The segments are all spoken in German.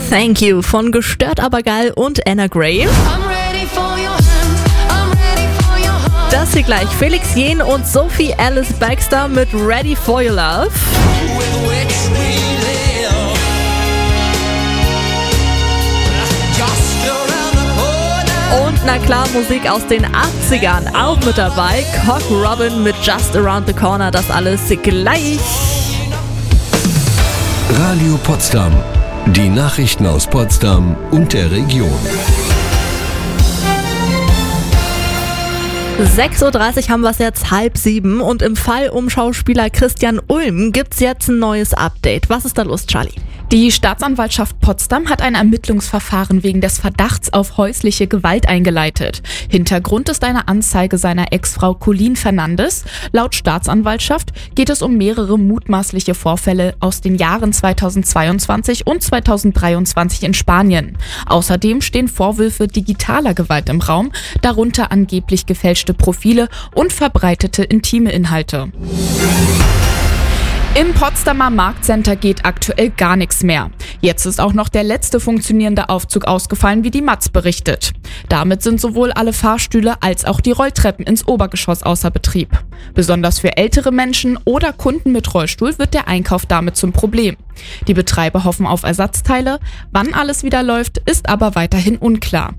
Thank You von Gestört aber geil und Anna Gray. Das hier gleich Felix Jähn und Sophie Alice Baxter mit Ready for Your Love. Und na klar, Musik aus den 80ern auch mit dabei. Cock Robin mit Just Around the Corner, das alles gleich. Radio Potsdam. Die Nachrichten aus Potsdam und der Region. 6.30 Uhr haben wir es jetzt 6:30 und im Fall um Schauspieler Christian Ulm gibt's jetzt ein neues Update. Was ist da los, Charlie? Die Staatsanwaltschaft Potsdam hat ein Ermittlungsverfahren wegen des Verdachts auf häusliche Gewalt eingeleitet. Hintergrund ist eine Anzeige seiner Ex-Frau Colleen Fernandes. Laut Staatsanwaltschaft geht es um mehrere mutmaßliche Vorfälle aus den Jahren 2022 und 2023 in Spanien. Außerdem stehen Vorwürfe digitaler Gewalt im Raum, darunter angeblich gefälschte Profile und verbreitete intime Inhalte. Im Potsdamer Marktcenter geht aktuell gar nichts mehr. Jetzt ist auch noch der letzte funktionierende Aufzug ausgefallen, wie die Matz berichtet. Damit sind sowohl alle Fahrstühle als auch die Rolltreppen ins Obergeschoss außer Betrieb. Besonders für ältere Menschen oder Kunden mit Rollstuhl wird der Einkauf damit zum Problem. Die Betreiber hoffen auf Ersatzteile. Wann alles wieder läuft, ist aber weiterhin unklar.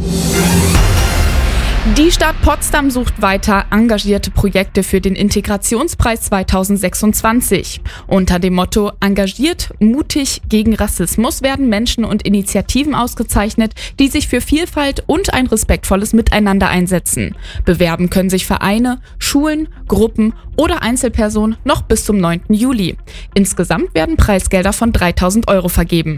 Die Stadt Potsdam sucht weiter engagierte Projekte für den Integrationspreis 2026. Unter dem Motto Engagiert, mutig gegen Rassismus werden Menschen und Initiativen ausgezeichnet, die sich für Vielfalt und ein respektvolles Miteinander einsetzen. Bewerben können sich Vereine, Schulen, Gruppen oder Einzelpersonen noch bis zum 9. Juli. Insgesamt werden Preisgelder von 3.000 € vergeben.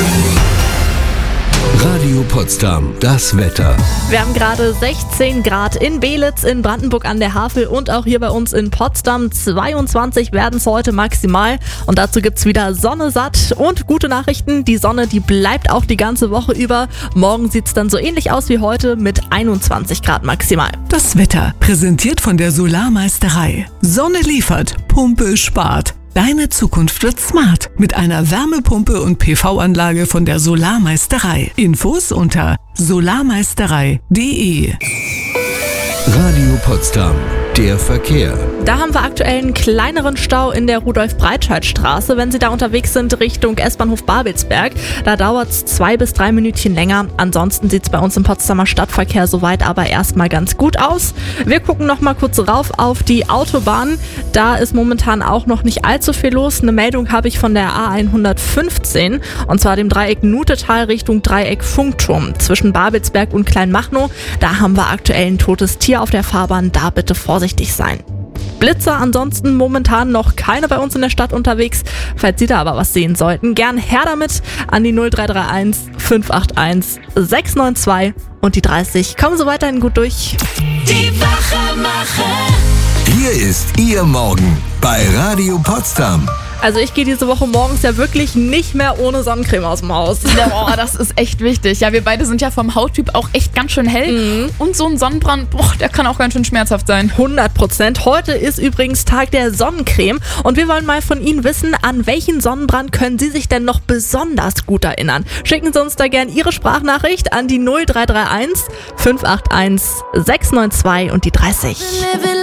Radio Potsdam, das Wetter. Wir haben gerade 16 Grad in Belitz, in Brandenburg an der Havel und auch hier bei uns in Potsdam. 22 werden es heute maximal und dazu gibt's wieder Sonne satt und gute Nachrichten. Die Sonne, die bleibt auch die ganze Woche über. Morgen sieht's dann so ähnlich aus wie heute mit 21 Grad maximal. Das Wetter, präsentiert von der Solarmeisterei. Sonne liefert, Pumpe spart. Deine Zukunft wird smart mit einer Wärmepumpe und PV-Anlage von der Solarmeisterei. Infos unter solarmeisterei.de. Radio Potsdam, der Verkehr. Da haben wir aktuell einen kleineren Stau in der Rudolf-Breitscheid-Straße. Wenn Sie da unterwegs sind Richtung S-Bahnhof Babelsberg, da dauert es 2 bis 3 Minütchen länger. Ansonsten sieht es bei uns im Potsdamer Stadtverkehr soweit aber erstmal ganz gut aus. Wir gucken noch mal kurz rauf auf die Autobahn. Da ist momentan auch noch nicht allzu viel los. Eine Meldung habe ich von der A115 und zwar dem Dreieck Nutetal Richtung Dreieck Funkturm zwischen Babelsberg und Kleinmachnow. Da haben wir aktuell ein totes Tier auf der Fahrbahn. Da bitte vorsichtig sein. Blitzer ansonsten momentan noch keine bei uns in der Stadt unterwegs. Falls Sie da aber was sehen sollten, gern her damit an die 0331 581 692 und die 30. Kommen Sie weiterhin gut durch. Die Wachemacher. Hier ist Ihr Morgen bei Radio Potsdam. Also ich gehe diese Woche morgens ja wirklich nicht mehr ohne Sonnencreme aus dem Haus. Ja, boah, das ist echt wichtig. Ja, wir beide sind ja vom Hauttyp auch echt ganz schön hell. Und so ein Sonnenbrand, boah, der kann auch ganz schön schmerzhaft sein. 100%. Heute ist übrigens Tag der Sonnencreme und wir wollen mal von Ihnen wissen, an welchen Sonnenbrand können Sie sich denn noch besonders gut erinnern? Schicken Sie uns da gerne Ihre Sprachnachricht an die 0331 581 692 und die 30.